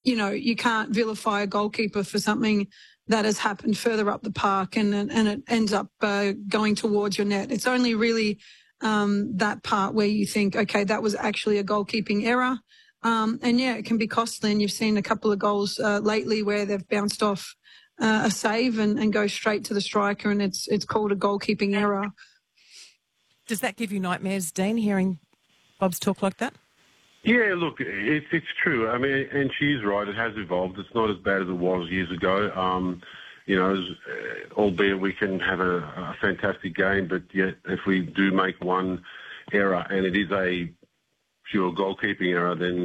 you can't vilify a goalkeeper for something that has happened further up the park and it ends up going towards your net. It's only really that part where you think, okay, that was actually a goalkeeping error. And yeah, it can be costly. And you've seen a couple of goals lately where they've bounced off a save and go straight to the striker, and it's called a goalkeeping error. Does that give you nightmares, Dean, hearing Bob's talk like that? Yeah, look, it's true. I mean, and she's right. It has evolved. It's not as bad as it was years ago. Albeit we can have a fantastic game, but yet if we do make one error and it is a pure goalkeeping error, then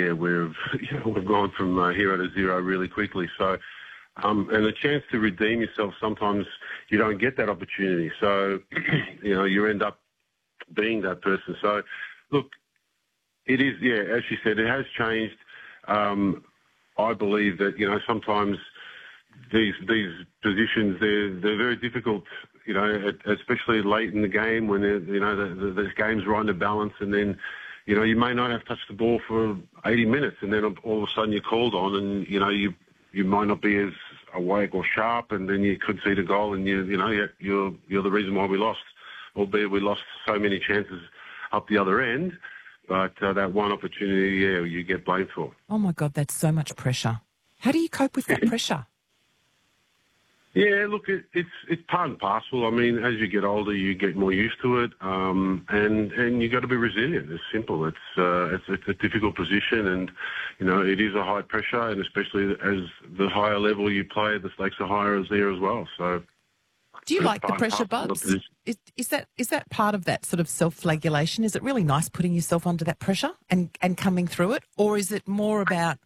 we've gone from hero to zero really quickly. So, and the chance to redeem yourself, sometimes you don't get that opportunity. So, you end up being that person. So, look. It is, as she said, it has changed. I believe that, sometimes these positions, they're very difficult, especially late in the game when, the game's right in the balance, and then, you may not have touched the ball for 80 minutes, and then all of a sudden you're called on, and, you might not be as awake or sharp, and then you could see the goal, and you're the reason why we lost, albeit we lost so many chances up the other end. But that one opportunity, you get blamed for. Oh, my God, that's so much pressure. How do you cope with that pressure? Yeah, look, it's part and parcel. I mean, as you get older, you get more used to it, and you got to be resilient. It's simple. It's a difficult position, and it is a high pressure, and especially as the higher level you play, the stakes are higher there as well. So. Do you like the pressure, Bubs? Is that part of that sort of self-flagellation? Is it really nice putting yourself under that pressure and coming through it? Or is it more about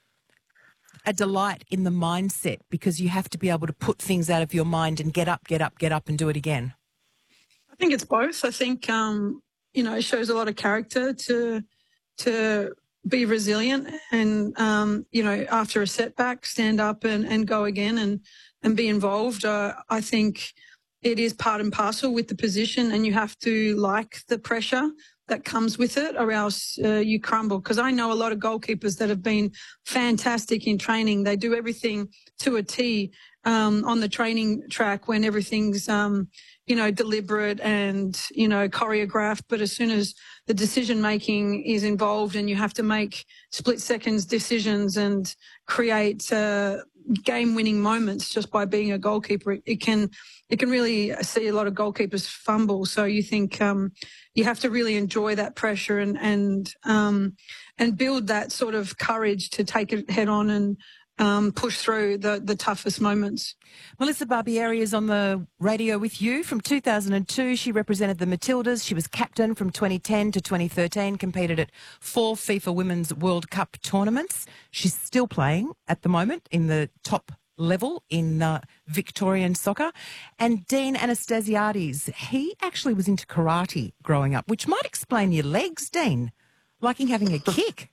a delight in the mindset because you have to be able to put things out of your mind and get up and do it again? I think it's both. I think, it shows a lot of character to be resilient and, after a setback, stand up and go again and be involved. I think it is part and parcel with the position, and you have to like the pressure that comes with it, or else you crumble. Because I know a lot of goalkeepers that have been fantastic in training. They do everything to a T on the training track when everything's, deliberate and, choreographed. But as soon as the decision-making is involved and you have to make split-seconds decisions and create game-winning moments just by being a goalkeeper, it can really see a lot of goalkeepers fumble. So you think you have to really enjoy that pressure and build that sort of courage to take it head on and push through the toughest moments. Melissa Barbieri is on the radio with you. From 2002, she represented the Matildas. She was captain from 2010 to 2013, competed at 4 FIFA Women's World Cup tournaments. She's still playing at the moment in the top level in Victorian soccer. And Dean Anastasiades, he actually was into karate growing up, which might explain your legs, Dean, liking having a kick.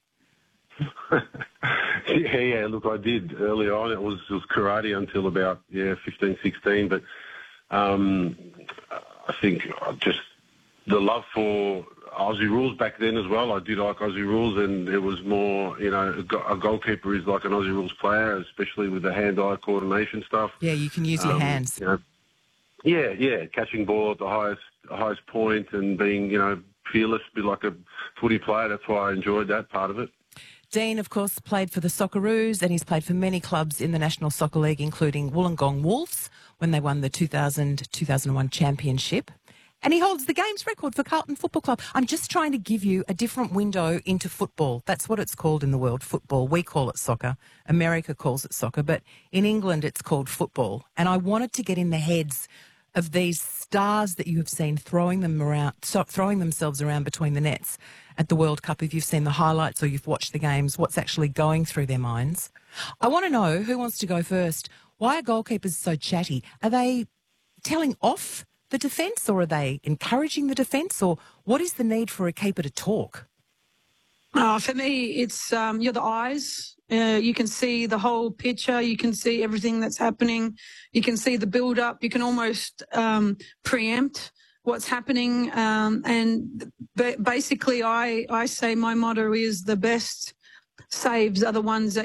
Yeah, look, I did early on. It was karate until about 15, 16. But I think just the love for Aussie rules back then as well. I did like Aussie rules, and it was more, a goalkeeper is like an Aussie rules player, especially with the hand-eye coordination stuff. Yeah, you can use your hands. Catching ball at the highest point and being, fearless, be like a footy player. That's why I enjoyed that part of it. Dean, of course, played for the Socceroos, and he's played for many clubs in the National Soccer League, including Wollongong Wolves when they won the 2000-2001 championship. And he holds the games record for Carlton Football Club. I'm just trying to give you a different window into football. That's what it's called in the world, football. We call it soccer. America calls it soccer. But in England, it's called football. And I wanted to get in the heads of these stars that you have seen throwing themselves around between the nets at the World Cup. If you've seen the highlights or you've watched the games, what's actually going through their minds. I want to know, who wants to go first? Why are goalkeepers so chatty? Are they telling off the defence, or are they encouraging the defence, or what is the need for a keeper to talk? For me, it's you're the eyes. You can see the whole picture. You can see everything that's happening. You can see the build-up. You can almost preempt what's happening. And basically, I say my motto is the best saves are the ones that you don't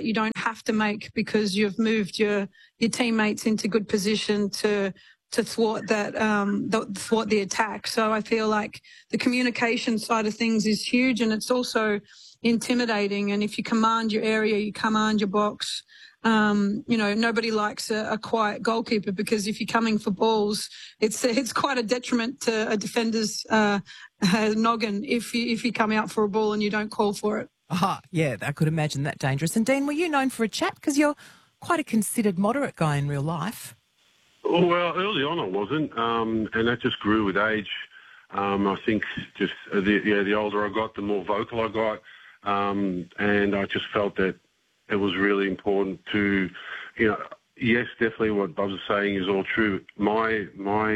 have to make because you've moved your teammates into good position to thwart that thwart the attack. So I feel like the communication side of things is huge, and it's also intimidating. And if you command your area, you command your box. Nobody likes a quiet goalkeeper, because if you're coming for balls, it's quite a detriment to a defender's noggin if you come out for a ball and you don't call for it. Yeah, I could imagine that dangerous. And Dean, were you known for a chat? Because you're quite a considered moderate guy in real life. Well, early on I wasn't, and that just grew with age. I think just the older I got, the more vocal I got, and I just felt that it was really important to, yes, definitely what Bubs is saying is all true. My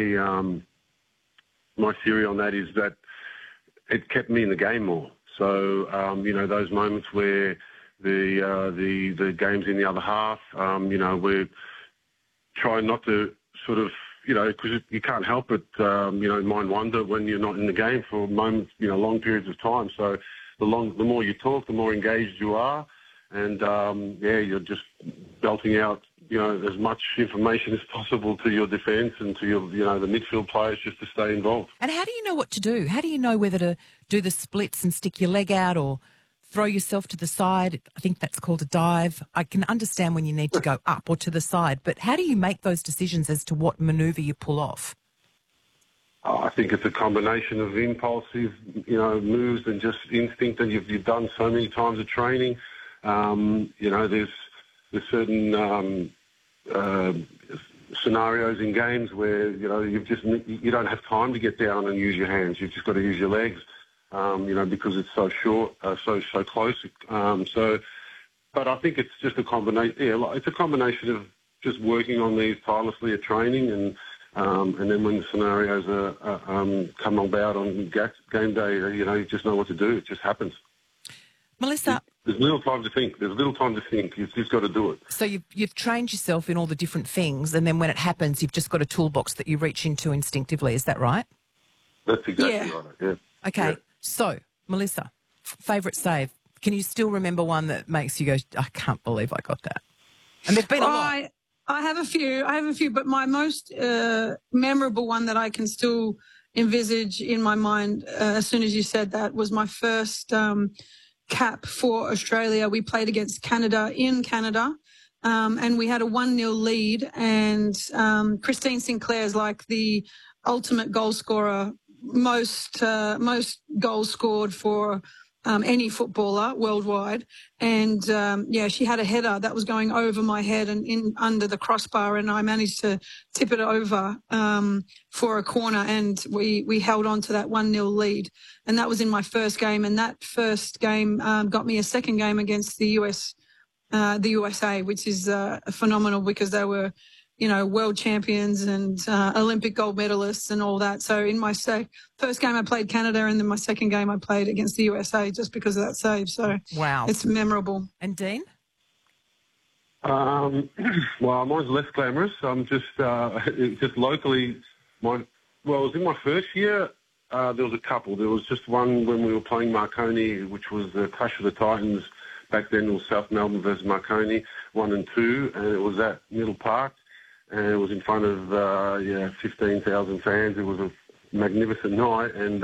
theory on that is that it kept me in the game more. So those moments where the game's in the other half, we're trying not to sort of, because you can't help it, mind wander when you're not in the game for moments, long periods of time. So the more you talk, the more engaged you are, and you're just belting out, as much information as possible to your defence and to your, the midfield players, just to stay involved. And how do you know what to do? How do you know whether to do the splits and stick your leg out or throw yourself to the side? I think that's called a dive. I can understand when you need to go up or to the side, but how do you make those decisions as to what manoeuvre you pull off? I think it's a combination of impulsive, moves and just instinct that you've done so many times of training. There's certain scenarios in games where, you don't have time to get down and use your hands. You've just got to use your legs. Because it's so short, so close. But I think it's just a combination. Yeah, it's a combination of just working on these tirelessly at training, and then when the scenarios come about on game day, you just know what to do. It just happens. Melissa, there's little time to think. You've just got to do it. So you've trained yourself in all the different things, and then when it happens, you've just got a toolbox that you reach into instinctively. Is that right? That's exactly right. Yeah. Okay. Yeah. So, Melissa, favourite save. Can you still remember one that makes you go, I can't believe I got that? And there's been a lot. I have a few, but my most memorable one that I can still envisage in my mind as soon as you said that was my first cap for Australia. We played against Canada in Canada, and we had a 1-0 lead, and Christine Sinclair is like the ultimate goal scorer, most goals scored for any footballer worldwide. And she had a header that was going over my head and in under the crossbar, and I managed to tip it over for a corner, and we held on to that 1-0 lead. And that was in my first game, and that first game got me a second game against the USA, which is phenomenal, because they were world champions and Olympic gold medalists and all that. So in my first game I played Canada, and then my second game I played against the USA just because of that save. So wow, it's memorable. And Dean? Well, mine's less glamorous. I'm just locally. It was in my first year. There was a couple. There was just one when we were playing Marconi, which was the Clash of the Titans. Back then it was South Melbourne versus Marconi, 1 and 2, and it was at Middle Park. And it was in front of 15,000 fans. It was a magnificent night, and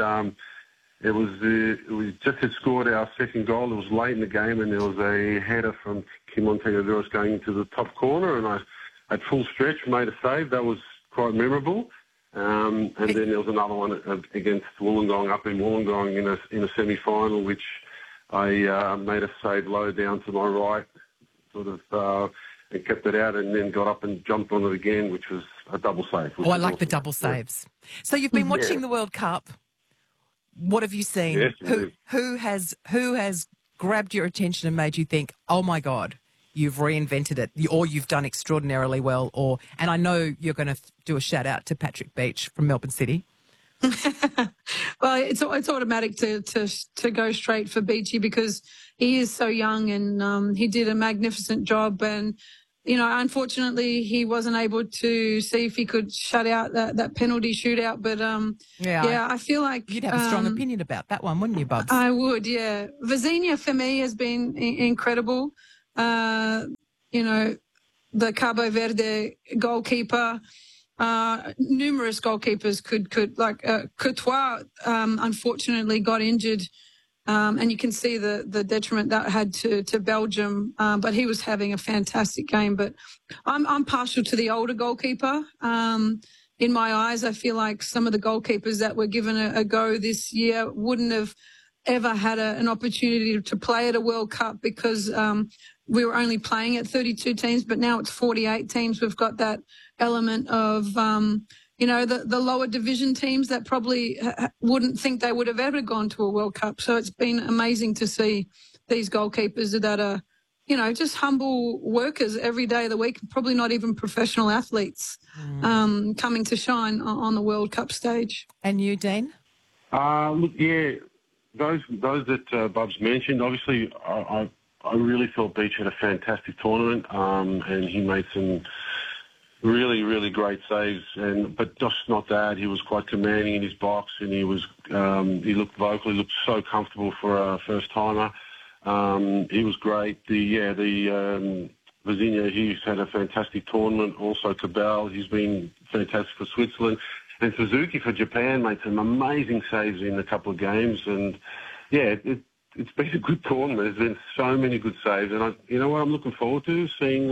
we just had scored our second goal. It was late in the game, and there was a header from Kim Montegadoros going into the top corner, and I at full stretch made a save. That was quite memorable. And then there was another one against Wollongong up in Wollongong in a semi-final, which I made a save low down to my right, sort of. And kept it out, and then got up and jumped on it again, which was a double save. I like the double saves. So you've been watching the World Cup. What have you seen? Yes, who has grabbed your attention and made you think, oh my God, you've reinvented it, or you've done extraordinarily well, and I know you're going to do a shout out to Patrick Beach from Melbourne City. Well, it's automatic to go straight for Beachy, because he is so young, and he did a magnificent job. And unfortunately, he wasn't able to see if he could shut out that penalty shootout. But I feel like you'd have a strong opinion about that one, wouldn't you, Bubs? I would, yeah. Vizinha for me has been incredible. the Cabo Verde goalkeeper, numerous goalkeepers could like Courtois, unfortunately got injured. And you can see the detriment that had to Belgium, but he was having a fantastic game. But I'm partial to the older goalkeeper. In my eyes, I feel like some of the goalkeepers that were given a go this year wouldn't have ever had an opportunity to play at a World Cup because we were only playing at 32 teams, but now it's 48 teams. We've got that element of the lower division teams that probably wouldn't think they would have ever gone to a World Cup. So it's been amazing to see these goalkeepers that are, just humble workers every day of the week, probably not even professional athletes, coming to shine on the World Cup stage. And you, Dean? Look, yeah, those that Bubs mentioned, obviously I really thought Beach had a fantastic tournament, and he made some really, really great saves, but just not that. He was quite commanding in his box, and he looked vocal. He looked so comfortable for a first timer. He was great. Vizinha, he's had a fantastic tournament. Also Cabal, he's been fantastic for Switzerland, and Suzuki for Japan made some amazing saves in a couple of games. And yeah, it's been a good tournament. There's been so many good saves, and what I'm looking forward to seeing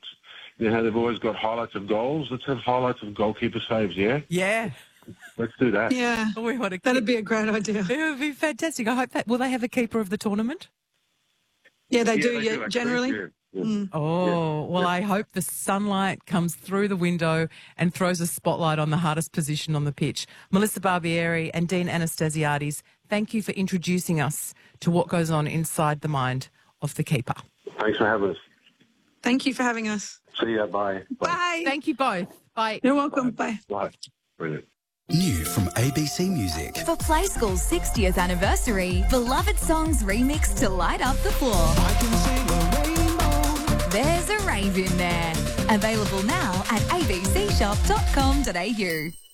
how they've always got highlights of goals. Let's have highlights of goalkeeper saves, yeah? Yeah. Let's do that. Yeah. That'd be a great idea. It would be fantastic. I hope that. Will they have a keeper of the tournament? Yeah, they do, generally. Yeah. Oh, well, I hope the sunlight comes through the window and throws a spotlight on the hardest position on the pitch. Melissa Barbieri and Dean Anastasiades, thank you for introducing us to what goes on inside the mind of the keeper. Thanks for having us. Thank you for having us. See ya. Bye. Bye. Thank you both. Bye. You're welcome. Bye. Bye. Brilliant. New from ABC Music. For Play School's 60th anniversary, beloved songs remixed to light up the floor. I can sing a rainbow. There's a rave in there. Available now at abcshop.com.au.